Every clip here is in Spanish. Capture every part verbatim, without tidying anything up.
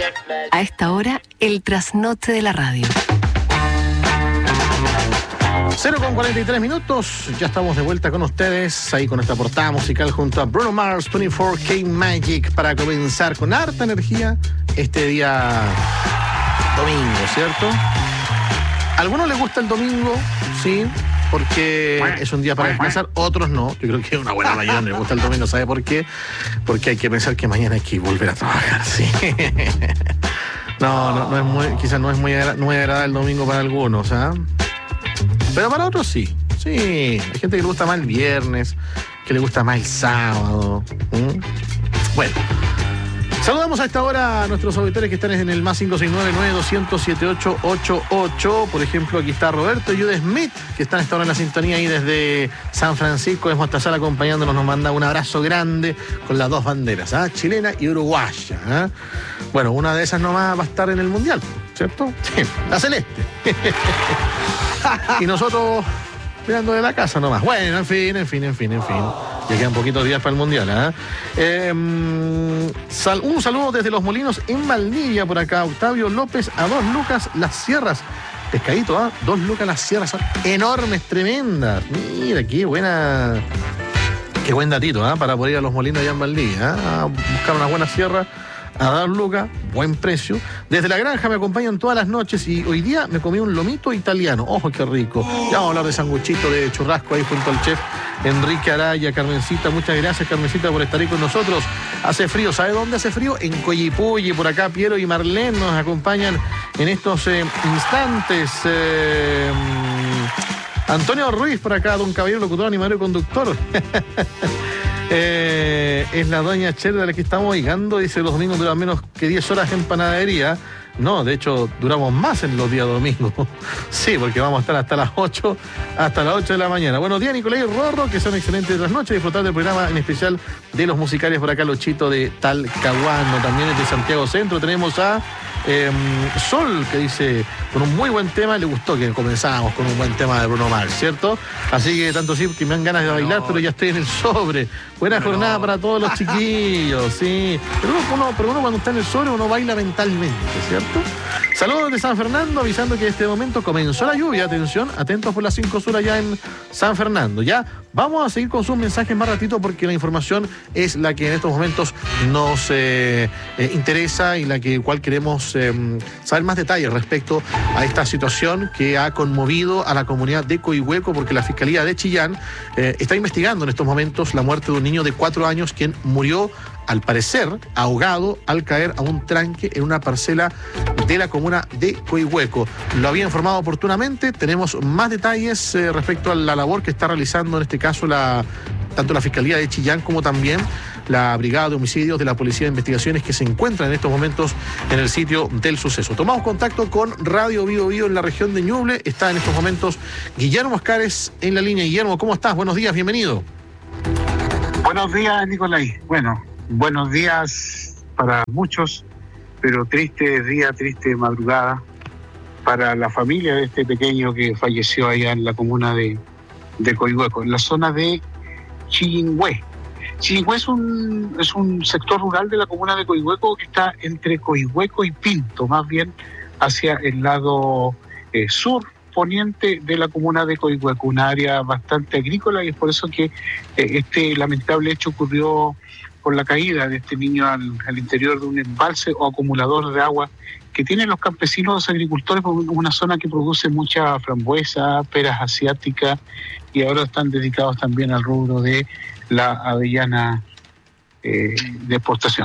A esta hora, el trasnoche de la radio. cero con cuarenta y tres minutos, ya estamos de vuelta con ustedes, ahí con esta portada musical junto a Bruno Mars, veinticuatro K Magic, para comenzar con harta energía este día domingo, ¿cierto? A algunos les gusta el domingo, sí, porque es un día para descansar, otros no. Yo creo que es una buena mañana, les gusta el domingo, ¿sabe por qué? Porque hay que pensar que mañana hay que volver a trabajar, sí. No, no, no es muy, quizás no es muy, muy agradable el domingo para algunos, ¿ah? Pero para otros sí, sí. Hay gente que le gusta más el viernes, que le gusta más el sábado. ¿Mm? Bueno, saludamos a esta hora a nuestros auditores que están en el más cinco seis nueve, nueve dos cero cero, siete ocho ocho ocho. Por ejemplo, aquí está Roberto y Jude Smith, que están a esta hora en la sintonía ahí desde San Francisco de Mostazal acompañándonos. Nos manda un abrazo grande con las dos banderas, ¿ah? Chilena y uruguaya, ¿ah? Bueno, una de esas nomás va a estar en el Mundial, ¿cierto? Sí, la celeste. Y nosotros mirando de la casa nomás. Bueno, en fin, en fin, en fin, en fin. Ya quedan poquitos días para el Mundial, ¿eh? Eh, sal, un saludo desde Los Molinos en Valdivia por acá. Octavio López, a dos lucas las sierras. Pescadito, ¿ah? ¿eh? Dos lucas las sierras son enormes, tremendas. Mira, qué buena. Qué buen datito, ¿eh? Para poder ir a Los Molinos allá en Valdivia, ¿eh? A buscar una buena sierra. A dar lucas, buen precio. Desde la granja me acompañan todas las noches y hoy día me comí un lomito italiano. ¡Ojo, qué rico! Ya vamos a hablar de sanguchito, de churrasco ahí junto al chef Enrique Araya. Carmencita, muchas gracias, Carmencita, por estar ahí con nosotros. Hace frío, ¿sabe dónde hace frío? En Coyipulli, por acá Piero y Marlene nos acompañan en estos eh, instantes. Eh, Antonio Ruiz por acá, don Caballero, locutor, animador y conductor. Eh, es la doña Cher de la que estamos llegando. Dice, los domingos duran menos que diez horas en panadería. No, de hecho, duramos más en los días domingos. Sí, porque vamos a estar hasta las ocho, hasta las ocho de la mañana. Buenos días, Nicolás y Rorro, que son excelentes de las noches. Disfrutar del programa, en especial de los musicales por acá, Lochito de Talcahuano. También es de Santiago Centro. Tenemos a eh, Sol, que dice, con un muy buen tema. Le gustó que comenzábamos con un buen tema de Bruno Mars, ¿cierto? Así que tanto sí que me dan ganas de bailar, no, pero ya estoy en el sobre. Buena no, jornada no. para todos los chiquillos, sí. Pero uno, pero uno cuando está en el sobre, uno baila mentalmente, ¿cierto? Saludos de San Fernando, avisando que en este momento comenzó la lluvia. Atención, atentos por las cinco sur allá en San Fernando. Ya vamos a seguir con sus mensajes más ratito porque la información es la que en estos momentos nos eh, eh, interesa y la que cual queremos eh, saber más detalles respecto a esta situación que ha conmovido a la comunidad de Coihueco, porque la Fiscalía de Chillán eh, está investigando en estos momentos la muerte de un niño de cuatro años quien murió, al parecer, ahogado al caer a un tranque en una parcela de la comuna de Coihueco. Lo había informado oportunamente. Tenemos más detalles eh, respecto a la labor que está realizando en este caso la, tanto la Fiscalía de Chillán como también la Brigada de Homicidios de la Policía de Investigaciones, que se encuentra en estos momentos en el sitio del suceso. Tomamos contacto con Radio Bio Bio en la región de Ñuble. Está en estos momentos Guillermo Oscares en la línea. Guillermo, ¿cómo estás? Buenos días, bienvenido. Buenos días, Nicolás. Bueno, buenos días para muchos, pero triste día, triste madrugada para la familia de este pequeño que falleció allá en la comuna de, de Coihueco, en la zona de Chillingüe. Chillingüe es un, es un sector rural de la comuna de Coihueco que está entre Coihueco y Pinto, más bien hacia el lado eh, sur poniente de la comuna de Coihueco, una área bastante agrícola, y es por eso que eh, este lamentable hecho ocurrió con la caída de este niño al, al interior de un embalse o acumulador de agua que tienen los campesinos, los agricultores, porque es una zona que produce mucha frambuesa, peras asiáticas, y ahora están dedicados también al rubro de la avellana eh, de exportación.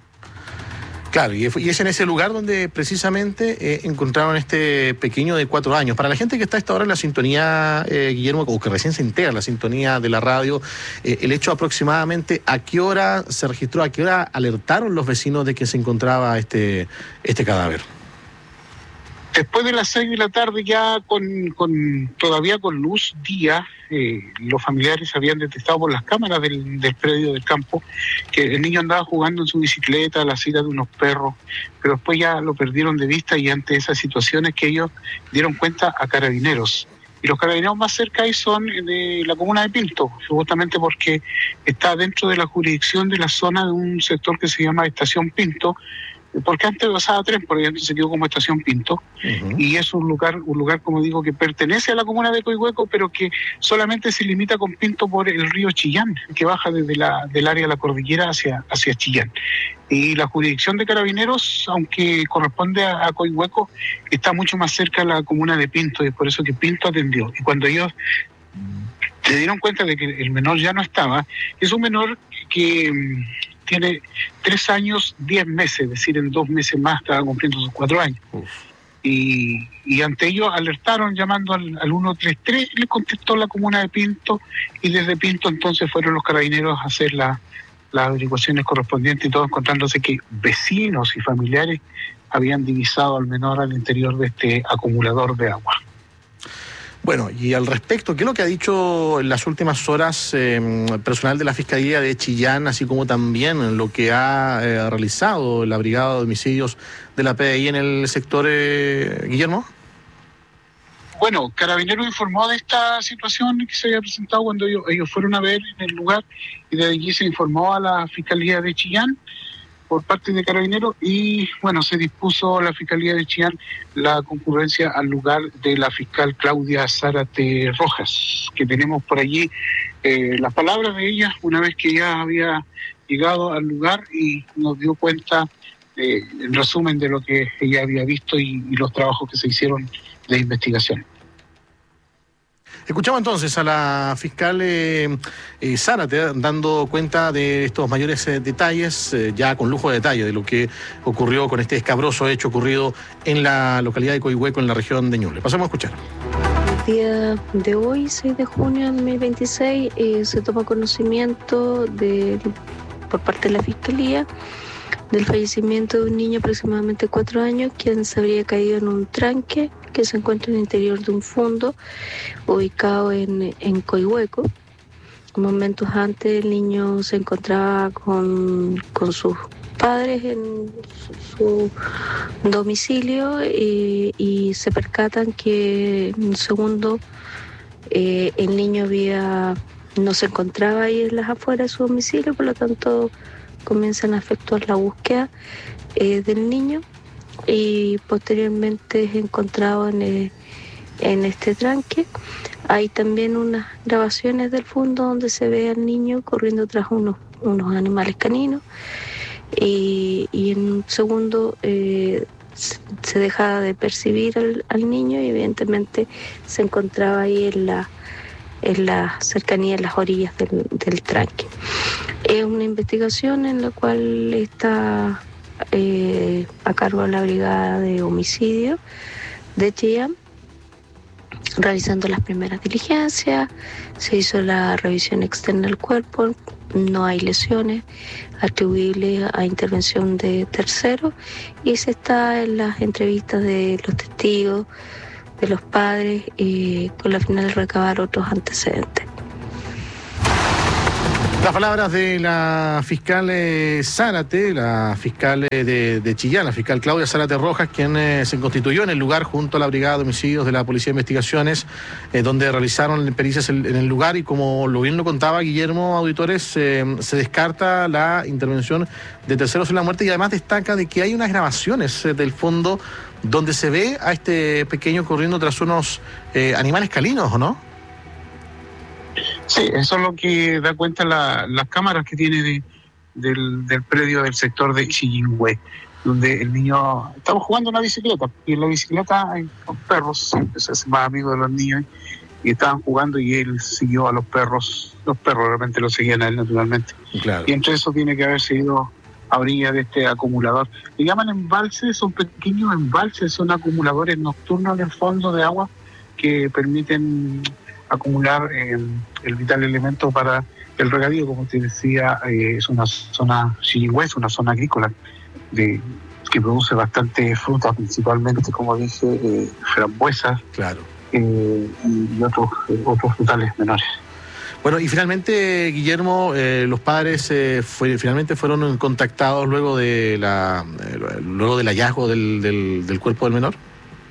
Claro, y es en ese lugar donde precisamente eh, encontraron este pequeño de cuatro años. Para la gente que está a esta hora en la sintonía, eh, Guillermo, o que recién se integra en la sintonía de la radio, eh, el hecho aproximadamente, ¿a qué hora se registró, a qué hora alertaron los vecinos de que se encontraba este, este cadáver? Después de las seis de la tarde, ya con, con todavía con luz día, eh, los familiares habían detectado por las cámaras del, del predio del campo que el niño andaba jugando en su bicicleta a la silla de unos perros, pero después ya lo perdieron de vista, y ante esas situaciones que ellos dieron cuenta a carabineros. Y los carabineros más cerca ahí son de la comuna de Pinto, justamente porque está dentro de la jurisdicción de la zona de un sector que se llama Estación Pinto, porque antes pasaba tren, por ejemplo, se quedó como estación Pinto, uh-huh. y es un lugar, un lugar, como digo, que pertenece a la comuna de Coihueco, pero que solamente se limita con Pinto por el río Chillán, que baja desde la, del área de la cordillera hacia, hacia Chillán. Y la jurisdicción de Carabineros, aunque corresponde a, a Coihueco, está mucho más cerca de la comuna de Pinto, y es por eso que Pinto atendió. Y cuando ellos se dieron cuenta de que el menor ya no estaba, es un menor que tiene tres años, diez meses, es decir, en dos meses más estaba cumpliendo sus cuatro años. Y, y ante ello alertaron llamando al, al ciento treinta y tres, le contestó la comuna de Pinto, y desde Pinto entonces fueron los carabineros a hacer la, las averiguaciones correspondientes, y todo encontrándose que vecinos y familiares habían divisado al menor al interior de este acumulador de agua. Bueno, y al respecto, ¿qué es lo que ha dicho en las últimas horas eh, personal de la Fiscalía de Chillán, así como también lo que ha eh, realizado la Brigada de Homicidios de la P D I en el sector, eh, Guillermo? Bueno, Carabineros informó de esta situación que se había presentado cuando ellos, ellos fueron a ver en el lugar, y desde allí se informó a la Fiscalía de Chillán por parte de Carabineros, y bueno, se dispuso la Fiscalía de Chillán la concurrencia al lugar de la fiscal Claudia Zárate Rojas, que tenemos por allí eh, las palabras de ella una vez que ya había llegado al lugar y nos dio cuenta eh, en resumen de lo que ella había visto y, y los trabajos que se hicieron de investigación. Escuchamos entonces a la fiscal eh, eh, Zárate dando cuenta de estos mayores eh, detalles, eh, ya con lujo de detalle, de lo que ocurrió con este escabroso hecho ocurrido en la localidad de Coihueco, en la región de Ñuble. Pasemos a escuchar. El día de hoy, seis de junio de dos mil veintiséis, eh, se toma conocimiento de, por parte de la Fiscalía del fallecimiento de un niño de aproximadamente cuatro años, quien se habría caído en un tranque que se encuentra en el interior de un fondo ubicado en, en Coihueco. Momentos antes el niño se encontraba con, con sus padres en su, su domicilio eh, y se percatan que en un segundo eh, el niño había, no se encontraba ahí en las afueras de su domicilio, por lo tanto comienzan a efectuar la búsqueda eh, del niño, y posteriormente es encontrado en, el, en este tranque. Hay también unas grabaciones del fondo donde se ve al niño corriendo tras unos, unos animales caninos, y, y en un segundo eh, se deja de percibir al, al niño, y evidentemente se encontraba ahí en la en la cercanía, en las orillas del, del tranque. Es una investigación en la cual está eh, a cargo de la Brigada de Homicidio de Chillán, realizando las primeras diligencias. Se hizo la revisión externa del cuerpo, no hay lesiones atribuibles a intervención de terceros, y se está en las entrevistas de los testigos, de los padres, eh, con la final de recabar otros antecedentes. Las palabras de la fiscal eh, Zárate, la fiscal eh, de, de Chillán, la fiscal Claudia Zárate Rojas, quien eh, se constituyó en el lugar junto a la Brigada de Homicidios de la Policía de Investigaciones, eh, donde realizaron pericias en, en el lugar, y como lo bien lo contaba Guillermo, auditores, eh, se descarta la intervención de terceros en la muerte, y además destaca de que hay unas grabaciones eh, del fondo donde se ve a este pequeño corriendo tras unos eh, animales caninos, ¿o no? Sí, eso es lo que da cuenta la, las cámaras que tiene de, del, del predio del sector de Chillingüe, donde el niño estaba jugando una bicicleta, y en la bicicleta hay los perros, se hace más amigo de los niños, y estaban jugando, y él siguió a los perros, los perros de repente lo seguían a él naturalmente. Claro. Y entre eso tiene que haber sido a orilla de este acumulador. Le llaman embalses, son pequeños embalses, son acumuladores nocturnos en el fondo de agua que permiten acumular eh, el vital elemento para el regadío. Como te decía, eh, es una zona Chillingüe, es una zona agrícola de, que produce bastante fruta, principalmente, como dije, eh, frambuesas, claro, eh, y otros, eh, otros frutales menores. Bueno, y finalmente, Guillermo, eh, los padres eh, fue, finalmente fueron contactados luego de la eh, luego del hallazgo del, del, del cuerpo del menor.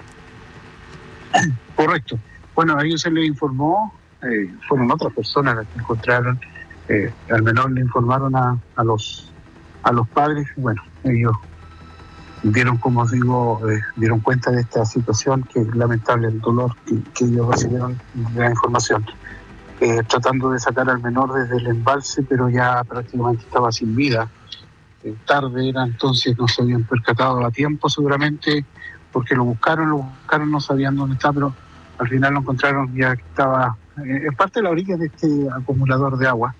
Correcto. Bueno, a ellos se les informó, eh, fueron otras personas las que encontraron, eh, al menor le informaron a, a los a los padres. Bueno, ellos dieron, como os digo, eh, dieron cuenta de esta situación, que es lamentable el dolor que, que ellos recibieron de la información. Eh, tratando de sacar al menor desde el embalse, pero ya prácticamente estaba sin vida. Eh, tarde era, entonces no se habían percatado a tiempo seguramente, porque lo buscaron, lo buscaron, no sabían dónde está, pero al final lo encontraron ya que estaba eh, en parte de la orilla de este acumulador de agua.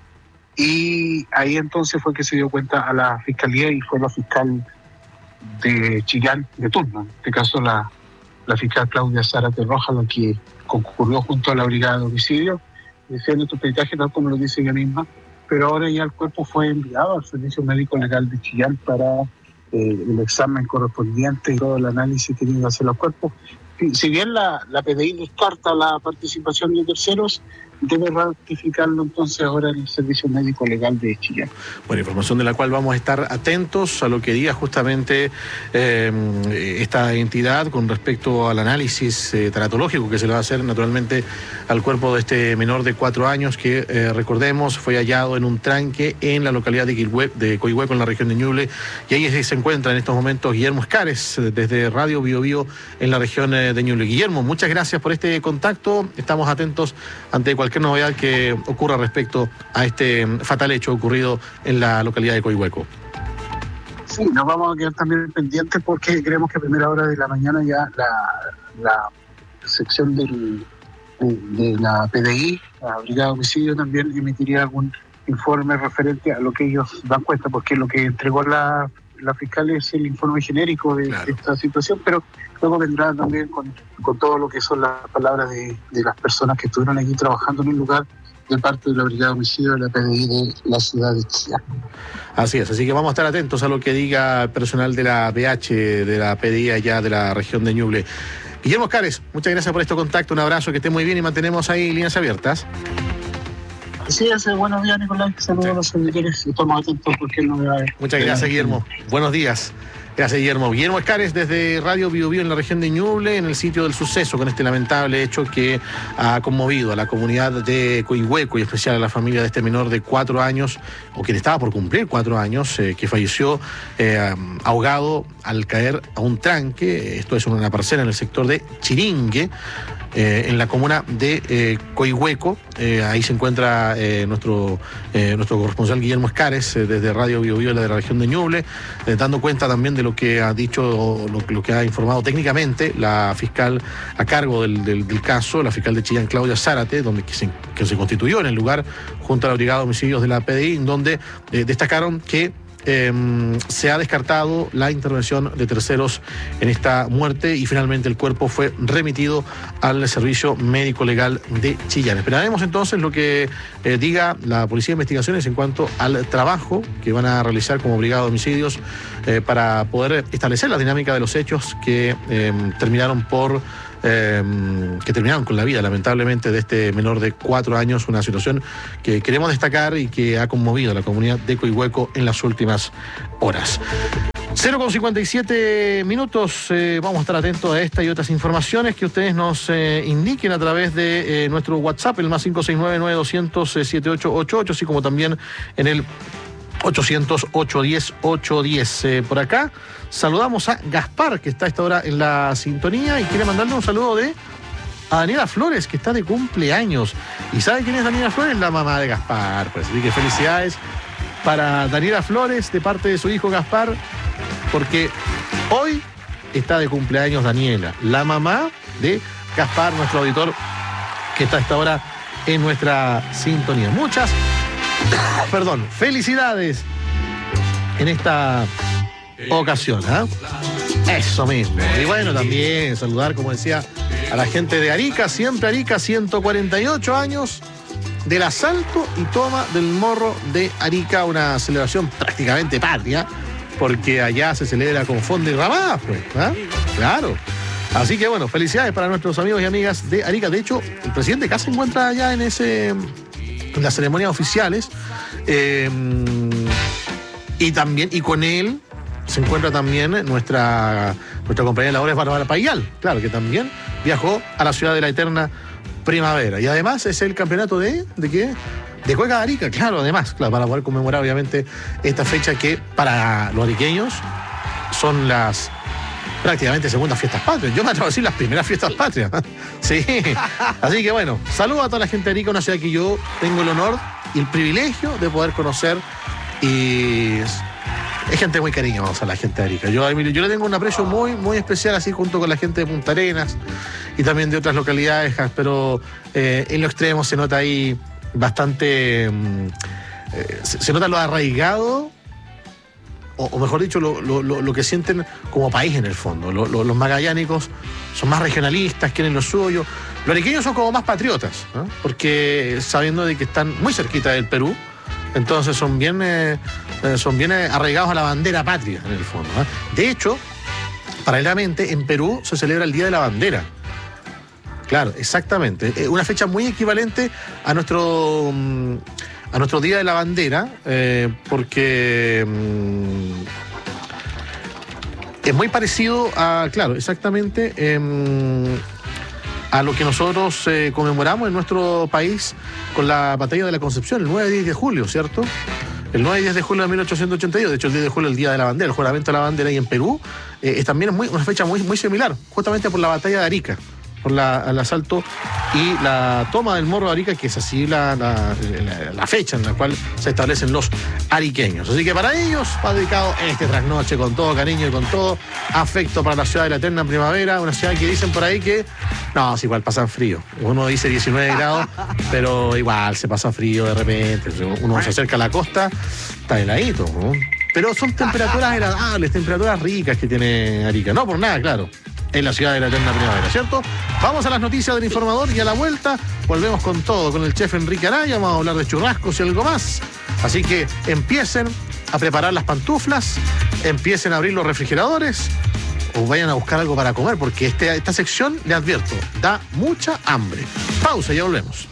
Y ahí entonces fue que se dio cuenta a la fiscalía y fue la fiscal de Chillán de turno, en este caso la, la fiscal Claudia Zárate Rojas, la que concurrió junto a la brigada de homicidio, diciendo estos peritajes tal como lo dice ella misma, pero ahora ya el cuerpo fue enviado al Servicio Médico Legal de Chillán para eh, el examen correspondiente y todo el análisis que tienen que hacer los cuerpos. Si bien la, la P D I descarta la participación de terceros, debe ratificarlo entonces ahora en el Servicio Médico Legal de Chillán. Bueno, información de la cual vamos a estar atentos a lo que diga justamente eh, esta entidad con respecto al análisis eh, tanatológico que se le va a hacer naturalmente al cuerpo de este menor de cuatro años que, eh, recordemos, fue hallado en un tranque en la localidad de, Quilhue, de Coihueco, en la región de Ñuble, y ahí se encuentra en estos momentos Guillermo Escares, desde Radio Bio Bio en la región eh, de Ñuble. Guillermo, muchas gracias por este contacto, estamos atentos ante cualquier novedad que ocurra respecto a este fatal hecho ocurrido en la localidad de Coihueco. Sí, nos vamos a quedar también pendientes porque creemos que a primera hora de la mañana ya la, la sección del, de, de la P D I, la Brigada de Homicidio, también emitiría algún informe referente a lo que ellos dan cuenta, porque lo que entregó la, la fiscal es el informe genérico de, claro, de esta situación, pero luego vendrá también con, con todo lo que son las palabras de, de las personas que estuvieron aquí trabajando en el lugar de parte de la Brigada de Homicidio de la P D I de la ciudad de Chillán. Así es, así que vamos a estar atentos a lo que diga el personal de la B H, de la P D I allá de la región de Ñuble. Guillermo Escares, muchas gracias por este contacto, un abrazo, que esté muy bien y mantenemos ahí líneas abiertas. Sí, hace buenos días, Nicolás, saludos sí. a los seguidores, estamos atentos porque no me va a... Muchas gracias, Guillermo, buenos días. Gracias, Guillermo. Guillermo Escares desde Radio Bio Bio en la región de Ñuble, en el sitio del suceso, con este lamentable hecho que ha conmovido a la comunidad de Coihueco y en especial a la familia de este menor de cuatro años, o quien estaba por cumplir cuatro años, eh, que falleció eh, ahogado al caer a un tranque. Esto es una parcela en el sector de Chiringue, eh, en la comuna de eh, Coihueco. Eh, ahí se encuentra eh, nuestro, eh, nuestro corresponsal Guillermo Escares eh, desde Radio Bio Bio de la región de Ñuble, eh, dando cuenta también de lo que ha dicho, lo, lo que ha informado técnicamente la fiscal a cargo del, del, del caso, la fiscal de Chillán, Claudia Zárate, donde que se, que se constituyó en el lugar junto a la Brigada de Homicidios de la P D I, donde eh, destacaron que Eh, se ha descartado la intervención de terceros en esta muerte y finalmente el cuerpo fue remitido al Servicio Médico Legal de Chillán. Esperaremos entonces lo que eh, diga la Policía de Investigaciones en cuanto al trabajo que van a realizar como Brigada de Homicidios eh, para poder establecer la dinámica de los hechos que eh, terminaron por Eh, que terminaron con la vida, lamentablemente, de este menor de cuatro años, una situación que queremos destacar y que ha conmovido a la comunidad de Coihueco en las últimas horas. cero con cincuenta y siete minutos, eh, vamos a estar atentos a esta y otras informaciones que ustedes nos eh, indiquen a través de eh, nuestro WhatsApp, el más cinco seis nueve, nueve dos cero cero, siete ocho ocho ocho, así como también en el ochocientos, ochocientos diez, ochocientos diez. Eh, por acá saludamos a Gaspar, que está a esta hora en la sintonía y quiere mandarle un saludo de a Daniela Flores, que está de cumpleaños. ¿Y sabe quién es Daniela Flores? La mamá de Gaspar. Pues así que felicidades para Daniela Flores de parte de su hijo Gaspar, porque hoy está de cumpleaños Daniela, la mamá de Gaspar, nuestro auditor, que está a esta hora en nuestra sintonía. Muchas Perdón, felicidades en esta ocasión, ¿eh? Eso mismo. Y bueno, también saludar, como decía, a la gente de Arica, siempre Arica, ciento cuarenta y ocho años del asalto y toma del Morro de Arica, una celebración prácticamente patria, porque allá se celebra con fondo y ramada, pues, ¿eh? Claro. Así que bueno, felicidades para nuestros amigos y amigas de Arica. De hecho, el presidente acá se encuentra allá en ese... en las ceremonias oficiales, eh, y también, y con él se encuentra también nuestra, nuestra compañera de labores Bárbara Payal, claro, que también viajó a la ciudad de la eterna primavera. Y además es el campeonato de, ¿de qué? De Cueca de Arica, claro, además, claro, para poder conmemorar obviamente esta fecha que para los ariqueños son las prácticamente segundas fiestas patrias. Yo me atrevo a decir las primeras fiestas patrias. Sí. Así que bueno, saludo a toda la gente de Arica, una ciudad que yo tengo el honor y el privilegio de poder conocer. Y es gente muy cariñosa, la gente de Arica. Yo, yo le tengo un aprecio muy, muy especial, así junto con la gente de Punta Arenas y también de otras localidades, pero eh, en lo extremo se nota ahí bastante, eh, se, se nota lo arraigado, o, o mejor dicho, lo, lo, lo, lo que sienten como país en el fondo. Lo, lo, los magallánicos son más regionalistas, quieren lo suyo. Los ariqueños son como más patriotas, ¿no? Porque sabiendo de que están muy cerquita del Perú, entonces son bien, eh, son bien arraigados a la bandera patria, en el fondo, ¿eh? De hecho, paralelamente, en Perú se celebra el Día de la Bandera. Claro, exactamente. Una fecha muy equivalente a nuestro, a nuestro Día de la Bandera, eh, porque mm, es muy parecido a, claro, exactamente, eh, a lo que nosotros eh, conmemoramos en nuestro país con la Batalla de la Concepción, el nueve y diez de julio, ¿cierto? El nueve y diez de julio de mil ochocientos ochenta y dos, de hecho el diez de julio es el Día de la Bandera, el juramento de la bandera, y en Perú eh, es también muy, una fecha muy, muy similar, justamente por la Batalla de Arica, por la, el asalto y la toma del Morro de Arica, que es así la, la, la, la fecha en la cual se establecen los ariqueños. Así que para ellos va dedicado este trasnoche con todo cariño y con todo afecto para la ciudad de la eterna primavera, una ciudad que dicen por ahí que no, es igual pasan frío. Uno dice diecinueve grados, pero igual se pasa frío de repente. Uno se acerca a la costa, está heladito, ¿no? Pero son temperaturas agradables, temperaturas ricas que tiene Arica. No por nada, claro, en la ciudad de la eterna primavera, ¿cierto? Vamos a las noticias del informador y a la vuelta volvemos con todo, con el chef Enrique Araya. Vamos a hablar de churrascos y algo más. Así que empiecen a preparar las pantuflas, empiecen a abrir los refrigeradores o vayan a buscar algo para comer, porque este, esta sección, le advierto, da mucha hambre. Pausa y ya volvemos.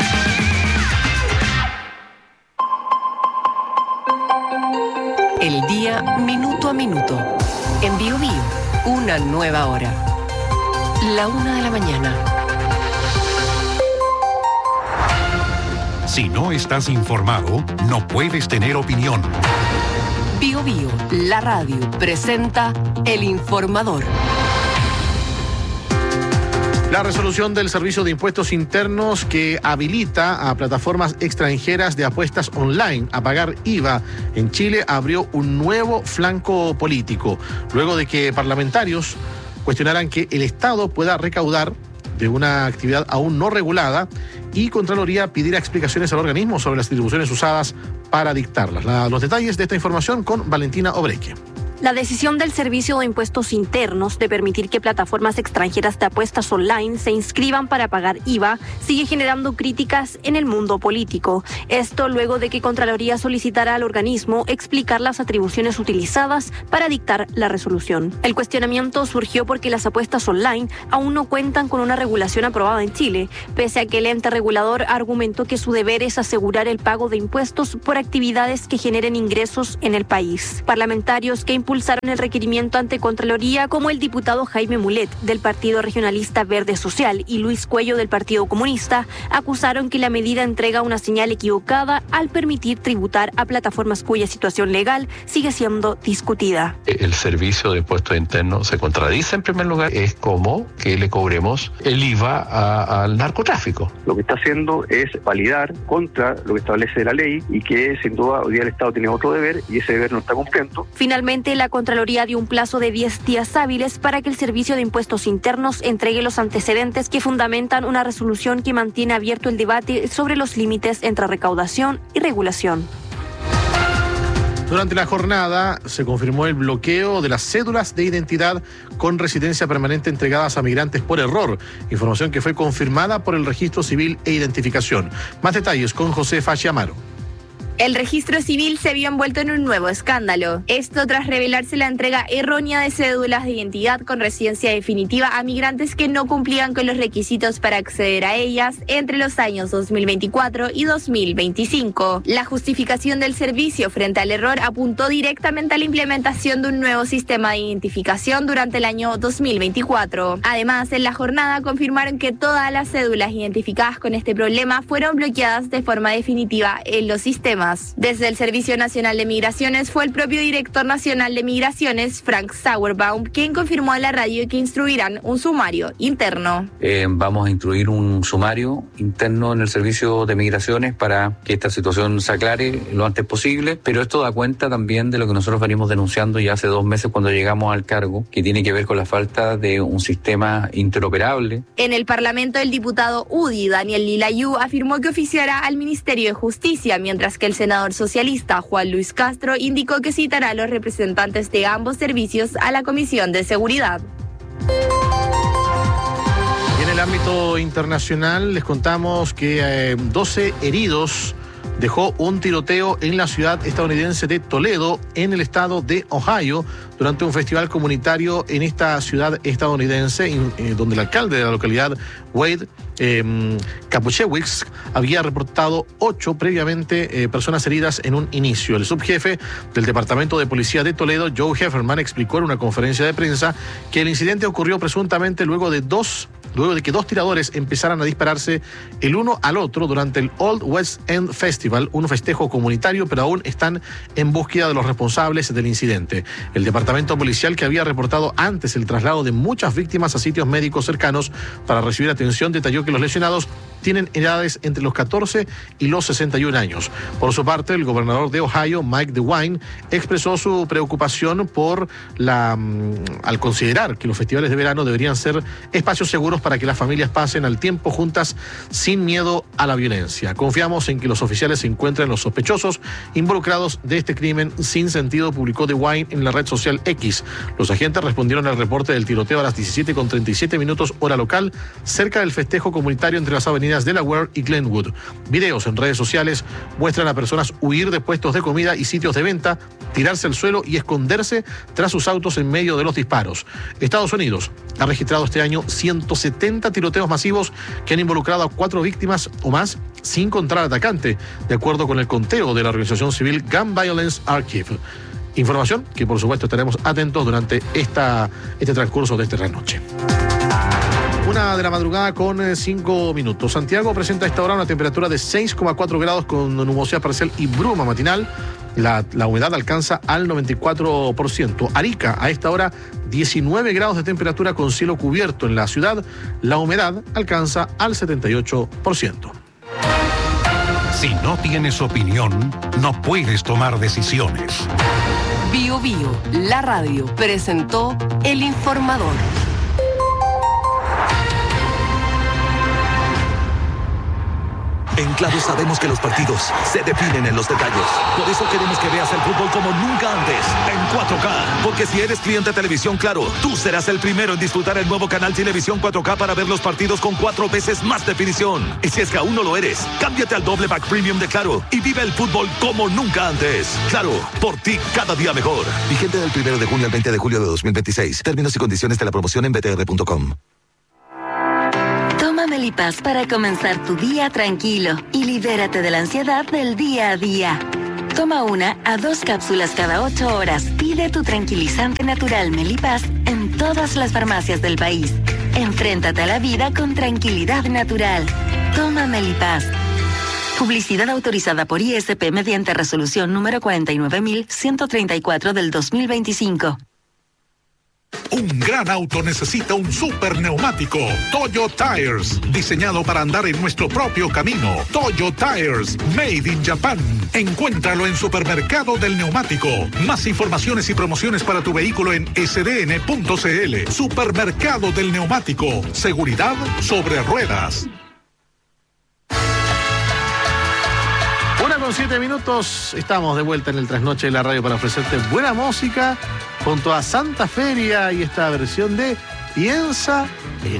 El día minuto a minuto. En Bio Bio, una nueva hora. La una de la mañana. Si no estás informado, no puedes tener opinión. Bio Bio, la radio, presenta El Informador. La resolución del Servicio de Impuestos Internos que habilita a plataformas extranjeras de apuestas online a pagar I V A en Chile abrió un nuevo flanco político, luego de que parlamentarios cuestionaran que el Estado pueda recaudar de una actividad aún no regulada y Contraloría pidiera explicaciones al organismo sobre las atribuciones usadas para dictarlas. La, los detalles de esta información con Valentina Obreque. La decisión del Servicio de Impuestos Internos de permitir que plataformas extranjeras de apuestas online se inscriban para pagar I V A sigue generando críticas en el mundo político. Esto luego de que Contraloría solicitara al organismo explicar las atribuciones utilizadas para dictar la resolución. El cuestionamiento surgió porque las apuestas online aún no cuentan con una regulación aprobada en Chile, pese a que el ente regulador argumentó que su deber es asegurar el pago de impuestos por actividades que generen ingresos en el país. Parlamentarios que impulsaron el requerimiento ante Contraloría, como el diputado Jaime Mulet del Partido Regionalista Verde Social y Luis Cuello del Partido Comunista, acusaron que la medida entrega una señal equivocada al permitir tributar a plataformas cuya situación legal sigue siendo discutida. El Servicio de Impuestos Internos se contradice. En primer lugar, es como que le cobremos el I V A a, al narcotráfico. Lo que está haciendo es validar contra lo que establece la ley y que sin duda hoy día el Estado tiene otro deber y ese deber no está cumpliendo. Finalmente, la Contraloría dio un plazo de diez días hábiles para que el Servicio de Impuestos Internos entregue los antecedentes que fundamentan una resolución que mantiene abierto el debate sobre los límites entre recaudación y regulación. Durante la jornada se confirmó el bloqueo de las cédulas de identidad con residencia permanente entregadas a migrantes por error, información que fue confirmada por el Registro Civil e Identificación. Más detalles con José Fachi Amaro. El registro civil se vio envuelto en un nuevo escándalo. Esto tras revelarse la entrega errónea de cédulas de identidad con residencia definitiva a migrantes que no cumplían con los requisitos para acceder a ellas entre los años dos mil veinticuatro y dos mil veinticinco. La justificación del servicio frente al error apuntó directamente a la implementación de un nuevo sistema de identificación durante el año dos mil veinticuatro. Además, en la jornada confirmaron que todas las cédulas identificadas con este problema fueron bloqueadas de forma definitiva en los sistemas. más. Desde el Servicio Nacional de Migraciones fue el propio director nacional de Migraciones, Frank Sauerbaum, quien confirmó a la radio que instruirán un sumario interno. Eh, vamos a instruir un sumario interno en el Servicio de Migraciones para que esta situación se aclare lo antes posible, pero esto da cuenta también de lo que nosotros venimos denunciando ya hace dos meses cuando llegamos al cargo, que tiene que ver con la falta de un sistema interoperable. En el Parlamento, el diputado U D I, Daniel Lilayú, afirmó que oficiará al Ministerio de Justicia, mientras que el senador socialista Juan Luis Castro indicó que citará a los representantes de ambos servicios a la Comisión de Seguridad. Y en el ámbito internacional les contamos que eh, doce heridos dejó un tiroteo en la ciudad estadounidense de Toledo, en el estado de Ohio, durante un festival comunitario en esta ciudad estadounidense, eh, donde el alcalde de la localidad, Wade eh, Kapuchewicz, había reportado ocho previamente eh, personas heridas en un inicio. El subjefe del Departamento de Policía de Toledo, Joe Hefferman, explicó en una conferencia de prensa que el incidente ocurrió presuntamente luego de dos luego de que dos tiradores empezaran a dispararse el uno al otro durante el Old West End Festival, un festejo comunitario, pero aún están en búsqueda de los responsables del incidente. El departamento policial, que había reportado antes el traslado de muchas víctimas a sitios médicos cercanos para recibir atención, detalló que los lesionados tienen edades entre los catorce y los sesenta y un años. Por su parte, el gobernador de Ohio, Mike DeWine, expresó su preocupación por la al considerar que los festivales de verano deberían ser espacios seguros para que las familias pasen al tiempo juntas sin miedo a la violencia. Confiamos en que los oficiales se encuentren los sospechosos involucrados de este crimen sin sentido, publicó DeWine en la red social X. Los agentes respondieron al reporte del tiroteo a las diecisiete con treinta y siete minutos hora local, cerca del festejo comunitario entre las avenidas Delaware y Glenwood. Videos en redes sociales muestran a personas huir de puestos de comida y sitios de venta, tirarse al suelo y esconderse tras sus autos en medio de los disparos. Estados Unidos ha registrado este año ciento setenta tiroteos masivos que han involucrado a cuatro víctimas o más, sin contar al atacante, de acuerdo con el conteo de la organización civil Gun Violence Archive. Información que, por supuesto, estaremos atentos durante esta, este transcurso de esta noche. Una de la madrugada con eh, cinco minutos. Santiago presenta a esta hora una temperatura de seis coma cuatro grados con nubosidad parcial y bruma matinal. La, la humedad alcanza al noventa y cuatro por ciento. Arica, a esta hora, diecinueve grados de temperatura con cielo cubierto en la ciudad. La humedad alcanza al setenta y ocho por ciento. Si no tienes opinión, no puedes tomar decisiones. Bio Bio, la radio, presentó El Informador. En Claro sabemos que los partidos se definen en los detalles. Por eso queremos que veas el fútbol como nunca antes, en cuatro K. Porque si eres cliente de Televisión Claro, tú serás el primero en disfrutar el nuevo canal Televisión cuatro K para ver los partidos con cuatro veces más definición. Y si es que aún no lo eres, cámbiate al doble pack premium de Claro y vive el fútbol como nunca antes. Claro, por ti cada día mejor. Vigente del primero de junio al veinte de julio de dos mil veintiséis. Términos y condiciones de la promoción en b t r punto com. Toma Melipaz para comenzar tu día tranquilo y libérate de la ansiedad del día a día. Toma una a dos cápsulas cada ocho horas. Pide tu tranquilizante natural Melipaz en todas las farmacias del país. Enfréntate a la vida con tranquilidad natural. Toma Melipaz. Publicidad autorizada por I S P mediante resolución número cuarenta y nueve mil ciento treinta y cuatro del dos mil veinticinco. Un gran auto necesita un super neumático. Toyo Tires, diseñado para andar en nuestro propio camino. Toyo Tires, made in Japan. Encuéntralo en Supermercado del Neumático. Más informaciones y promociones para tu vehículo en s d n punto c l. Supermercado del Neumático. Seguridad sobre ruedas. Una con siete minutos, estamos de vuelta en el Trasnoche de la Radio para ofrecerte buena música junto a Santa Feria y esta versión de Piensa en